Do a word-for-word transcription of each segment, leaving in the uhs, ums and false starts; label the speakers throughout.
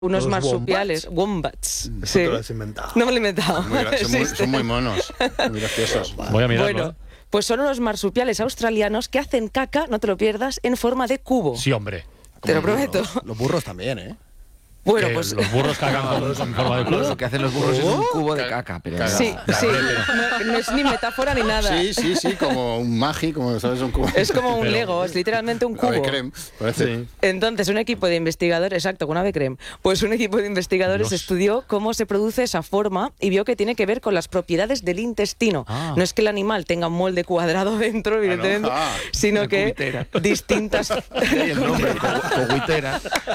Speaker 1: unos
Speaker 2: ¿Los
Speaker 1: marsupiales, wombats.
Speaker 2: wombats?
Speaker 1: Sí.
Speaker 2: Te lo has inventado.
Speaker 1: No me lo he inventado.
Speaker 3: Muy gra- son, muy, son muy monos, muy graciosos.
Speaker 4: Voy a mirarlo.
Speaker 1: Bueno,
Speaker 4: ¿eh?
Speaker 1: pues son unos marsupiales australianos que hacen caca, no te lo pierdas, en forma de cubo.
Speaker 4: Sí, hombre.
Speaker 1: Te lo prometo.
Speaker 2: Los burros también, ¿eh?
Speaker 1: Bueno,
Speaker 4: Que
Speaker 1: pues...
Speaker 4: los burros cagan con, en forma de cubo.
Speaker 5: Lo que hacen los burros es un cubo de caca. Pero
Speaker 3: Caga.
Speaker 1: Sí, sí, no, no es ni metáfora ni nada.
Speaker 3: Sí, sí, sí, como un magi, como sabes, un cubo.
Speaker 1: Es como un
Speaker 4: Pero-
Speaker 1: Lego, es literalmente un
Speaker 3: Ave
Speaker 1: cubo.
Speaker 3: creme, parece.
Speaker 4: Sí.
Speaker 1: Entonces, un equipo de investigadores, exacto, con ave creme, pues un equipo de investigadores
Speaker 4: Dios.
Speaker 1: estudió cómo se produce esa forma y vio que tiene que ver con las propiedades del intestino.
Speaker 4: Ah.
Speaker 1: No es que el animal tenga un molde cuadrado dentro, evidentemente,
Speaker 3: Ah,
Speaker 1: sino
Speaker 5: una
Speaker 1: que
Speaker 5: cubitera.
Speaker 1: distintas...
Speaker 5: Y el nombre, co- coguitera.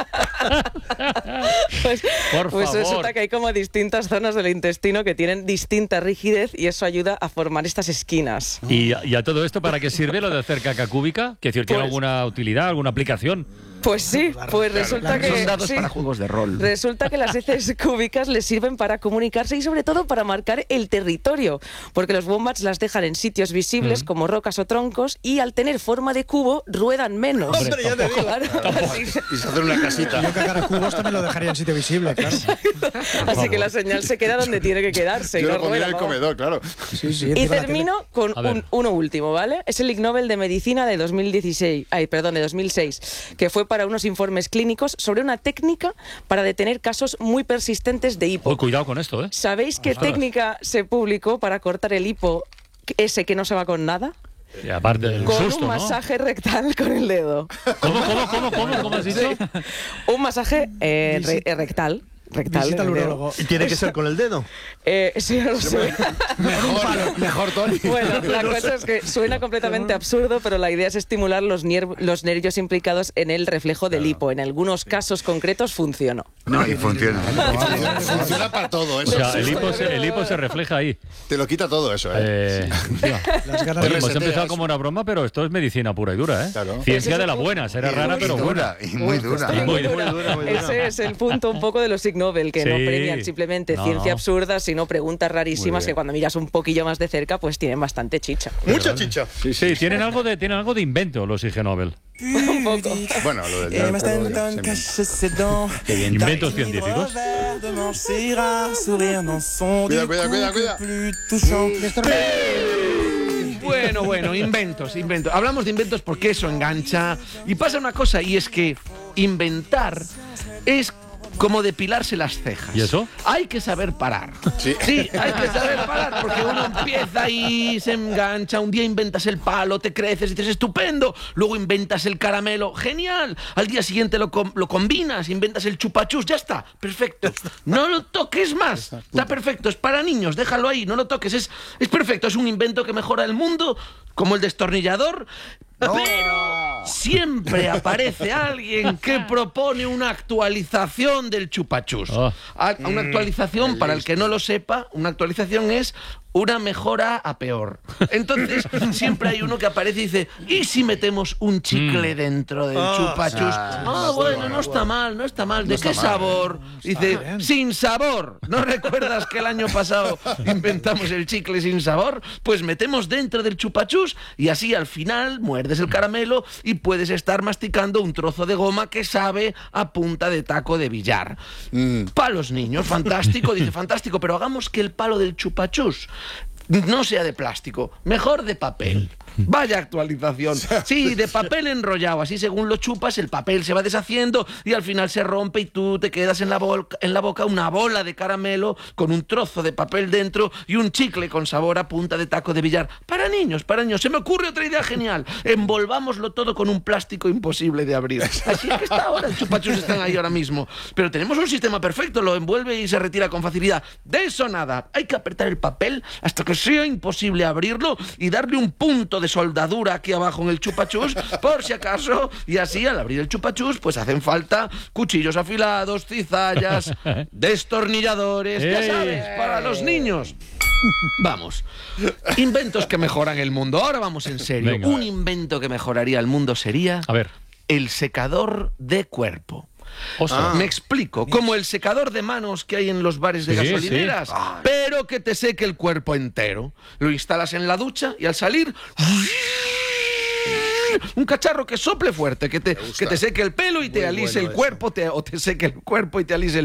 Speaker 1: Pues,
Speaker 4: Por
Speaker 1: pues
Speaker 4: favor.
Speaker 1: resulta que hay como distintas zonas del intestino que tienen distinta rigidez y eso ayuda a formar estas esquinas.
Speaker 4: ¿Y, y a todo esto para qué sirve lo de hacer caca cúbica? ¿Quiere decir, tiene
Speaker 1: Pues-
Speaker 4: alguna utilidad, alguna aplicación?
Speaker 1: Pues sí, pues resulta que...
Speaker 5: Son dados
Speaker 1: sí.
Speaker 5: para juegos de rol.
Speaker 1: Resulta que las heces cúbicas les sirven para comunicarse y sobre todo para marcar el territorio, porque los wombats las dejan en sitios visibles como rocas o troncos y al tener forma de cubo ruedan menos.
Speaker 2: Hombre, ya te digo.
Speaker 1: Claro, así,
Speaker 3: Y se hace una casita.
Speaker 2: Yo cagar a cubos también lo dejaría en sitio visible, claro.
Speaker 1: así que la señal se queda donde tiene que quedarse. y
Speaker 3: Yo
Speaker 1: no
Speaker 3: lo pondría en
Speaker 1: rueda,
Speaker 3: el
Speaker 1: vamos.
Speaker 3: comedor, claro.
Speaker 2: Sí, sí.
Speaker 1: Y
Speaker 2: encima la
Speaker 1: termino con
Speaker 4: A ver.
Speaker 1: un, uno último, ¿vale? Es el Ig Nobel de Medicina de dos mil dieciséis, ay, perdón, de dos mil seis, que fue para unos informes clínicos sobre una técnica para detener casos muy persistentes de hipo.
Speaker 4: Oh, cuidado con esto, ¿eh?
Speaker 1: ¿Sabéis qué
Speaker 4: Ostras.
Speaker 1: técnica se publicó para cortar el hipo ese que no se va con nada?
Speaker 4: Y aparte del
Speaker 1: Con
Speaker 4: susto,
Speaker 1: un
Speaker 4: ¿no?
Speaker 1: masaje rectal con el dedo.
Speaker 4: ¿Cómo, cómo, cómo, cómo, cómo has dicho?
Speaker 1: Un masaje eh, re- eh, rectal. Rectal.
Speaker 2: Visita al
Speaker 1: el dedo.
Speaker 2: urólogo. ¿Y tiene que ser con el dedo?
Speaker 1: Eh, eso ya lo sé.
Speaker 3: Mejor, mejor, Tony.
Speaker 1: Bueno, la cosa es que suena completamente absurdo, pero la idea es estimular los, nier- los nervios implicados en el reflejo del hipo. En algunos casos concretos funcionó.
Speaker 3: No, y funciona. Funciona para todo
Speaker 4: O
Speaker 3: eso.
Speaker 4: sea, el hipo, se, el hipo se refleja ahí.
Speaker 3: Te lo quita todo eso, ¿eh?
Speaker 4: Eh, tío.
Speaker 2: Las ganas
Speaker 4: Oye,
Speaker 2: de...
Speaker 4: hemos
Speaker 3: reseteas.
Speaker 4: empezado como una broma, pero esto es medicina pura y dura, ¿eh?
Speaker 3: Claro.
Speaker 4: Ciencia de la buena, será rara, pero buena.
Speaker 3: Y muy dura.
Speaker 4: Y muy
Speaker 1: Dura. Ese es el punto un poco de los Ig Nobel, que no
Speaker 4: Sí.
Speaker 1: premian simplemente
Speaker 4: No,
Speaker 1: ciencia
Speaker 4: no.
Speaker 1: absurda, sino preguntas rarísimas
Speaker 3: bien.
Speaker 1: que cuando miras un poquillo más de cerca, pues tienen bastante chicha.
Speaker 3: Mucha chicha. Sí,
Speaker 4: Sí, tienen algo de, tienen algo de invento los Ig Nobel.
Speaker 1: Un poco.
Speaker 3: Bueno, lo del
Speaker 6: Et
Speaker 3: del
Speaker 6: Maston
Speaker 3: perro,
Speaker 6: cache
Speaker 3: sí.
Speaker 6: ses dents.
Speaker 4: Inventos científicos.
Speaker 6: De manger à sourire dans son
Speaker 3: Cuida,
Speaker 6: du
Speaker 3: cuida,
Speaker 6: coup
Speaker 3: cuida,
Speaker 6: que
Speaker 3: cuida.
Speaker 6: plus touchant.
Speaker 5: Bueno, bueno, inventos, inventos. Hablamos de inventos porque eso engancha. Y pasa una cosa, y es que inventar es como depilarse las cejas.
Speaker 4: ¿Y eso?
Speaker 5: Hay que saber parar.
Speaker 3: Sí.
Speaker 5: Sí, hay que saber parar, porque uno empieza y se engancha. Un día inventas el palo, te creces y dices, estupendo. Luego inventas el caramelo, genial. Al día siguiente lo, com- lo combinas, inventas el chupachus, ya está, perfecto. No lo toques más. Está perfecto, es para niños, déjalo ahí, no lo toques. Es, es perfecto, es un invento que mejora el mundo, como el destornillador. Pero siempre aparece alguien que propone una actualización del chupachus.
Speaker 4: Oh.
Speaker 5: A- Una actualización, para el que no lo sepa, una actualización es una mejora a peor. Entonces, siempre hay uno que aparece y dice, ¿y si metemos un chicle dentro del chupachus? Ah, bueno, no está mal, no está mal. ¿De qué sabor? Dice, sin sabor. ¿No recuerdas que el año pasado inventamos el chicle sin sabor? Pues metemos dentro del chupachus y así al final muerdes el caramelo y puedes estar masticando un trozo de goma que sabe a punta de taco de billar. Para los niños, fantástico, dice, fantástico, pero hagamos que el palo del chupachus no sea de plástico, mejor de papel. Vaya actualización. Sí, de papel enrollado. Así según lo chupas, el papel se va deshaciendo y al final se rompe y tú te quedas en la, bol- en la boca una bola de caramelo con un trozo de papel dentro y un chicle con sabor a punta de taco de billar. Para niños, para niños. Se me ocurre otra idea genial. Envolvámoslo todo con un plástico imposible de abrir. Así es que está ahora. El chupachus están ahí ahora mismo. Pero tenemos un sistema perfecto. Lo envuelve y se retira con facilidad. De eso nada. Hay que apretar el papel hasta que sea imposible abrirlo y darle un punto de soldadura aquí abajo en el chupachus, por si acaso, y así al abrir el chupachus, pues hacen falta cuchillos afilados, cizallas, destornilladores, ya
Speaker 4: ¡Ey!
Speaker 5: sabes, para los niños. Vamos, inventos que mejoran el mundo. Ahora vamos en serio.
Speaker 4: Venga.
Speaker 5: Un invento que mejoraría el mundo sería
Speaker 4: A ver.
Speaker 5: el secador de cuerpo.
Speaker 4: Ostras.
Speaker 5: Me explico, como el secador de manos que hay en los bares de
Speaker 4: Sí,
Speaker 5: gasolineras, pero que te seque el cuerpo entero. Lo instalas en la ducha y al salir Un cacharro que sople fuerte, que te, que te seque el pelo y te
Speaker 2: Muy
Speaker 5: alise
Speaker 2: bueno
Speaker 5: el
Speaker 2: eso.
Speaker 5: cuerpo, te, o te seque el cuerpo y te alise el